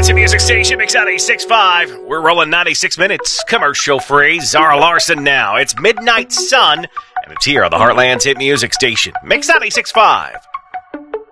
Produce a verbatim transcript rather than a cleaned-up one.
Heartland's hit music station, Mix ninety-six point five. We're rolling ninety-six minutes. Commercial free. Zara Larson now. It's Midnight Sun, and it's here on the Heartland's hit music station, Mix ninety-six point five.